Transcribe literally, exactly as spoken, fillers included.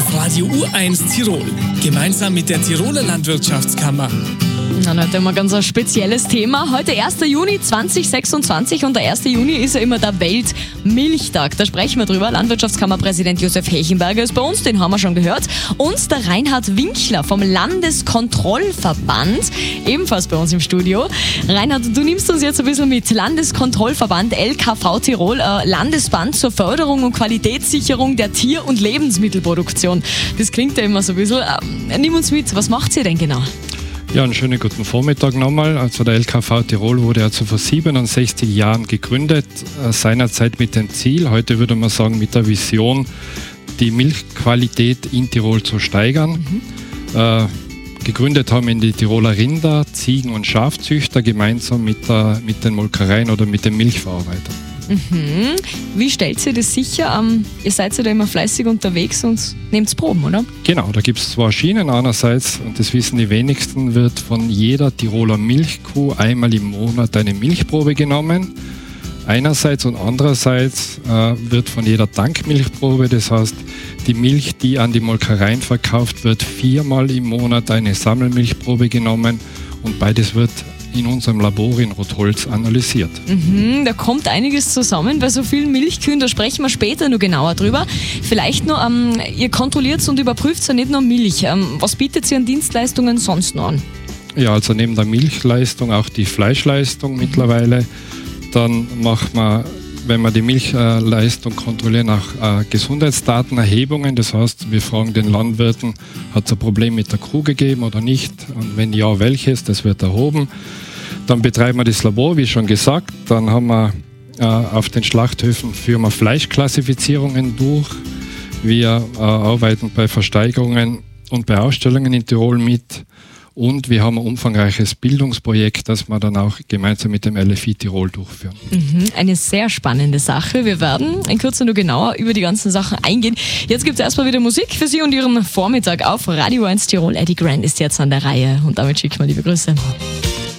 auf Radio U eins Tirol, gemeinsam mit der Tiroler Landwirtschaftskammer. Dann heute mal ganz ein spezielles Thema. Heute erster Juni zweitausendsechsundzwanzig und der erste Juni ist ja immer der Weltmilchtag. Da sprechen wir drüber. Landwirtschaftskammerpräsident Josef Hechenberger ist bei uns, den haben wir schon gehört. Und der Reinhard Winkler vom Landeskontrollverband, ebenfalls bei uns im Studio. Reinhard, du nimmst uns jetzt ein bisschen mit. Landeskontrollverband L K V Tirol, äh, Landesband zur Förderung und Qualitätssicherung der Tier- und Lebensmittelproduktion. Das klingt ja immer so ein bisschen. Äh, nimm uns mit, was macht ihr denn genau? Ja, einen schönen guten Vormittag nochmal. Also der L K V Tirol wurde ja vor siebenundsechzig Jahren gegründet, äh, seinerzeit mit dem Ziel, heute würde man sagen mit der Vision, die Milchqualität in Tirol zu steigern. Mhm. Äh, gegründet haben ihn die Tiroler Rinder-, Ziegen- und Schafzüchter gemeinsam mit, der, mit den Molkereien oder mit den Milchverarbeitern. Mhm. Wie stellt ihr das sicher? Ähm, ihr seid ja da immer fleißig unterwegs und nehmt Proben, oder? Genau, da gibt es zwei Schienen. Einerseits, und das wissen die wenigsten, wird von jeder Tiroler Milchkuh einmal im Monat eine Milchprobe genommen. Einerseits und andererseits äh, wird von jeder Tankmilchprobe, das heißt die Milch, die an die Molkereien verkauft wird, viermal im Monat eine Sammelmilchprobe genommen und beides wird in unserem Labor in Rotholz analysiert. Mhm, da kommt einiges zusammen bei so vielen Milchkühen, da sprechen wir später noch genauer drüber. Vielleicht nur, ähm, ihr kontrolliert und überprüft ja nicht nur Milch. Ähm, was bietet ihr an Dienstleistungen sonst noch an? Ja, also neben der Milchleistung auch die Fleischleistung mhm. mittlerweile. Dann macht man, wenn wir die Milchleistung kontrollieren, auch äh, Gesundheitsdatenerhebungen. Das heißt, wir fragen den Landwirten, hat es ein Problem mit der Kuh gegeben oder nicht? Und wenn ja, welches? Das wird erhoben. Dann betreiben wir das Labor, wie schon gesagt. Dann haben wir äh, auf den Schlachthöfen führen wir Fleischklassifizierungen durch. Wir äh, arbeiten bei Versteigerungen und bei Ausstellungen in Tirol mit. Und wir haben ein umfangreiches Bildungsprojekt, das wir dann auch gemeinsam mit dem L F I Tirol durchführen. Mhm, eine sehr spannende Sache. Wir werden in Kürze nur genauer über die ganzen Sachen eingehen. Jetzt gibt es erstmal wieder Musik für Sie und Ihren Vormittag auf Radio eins Tirol. Eddie Grant ist jetzt an der Reihe und damit schicken wir liebe Grüße.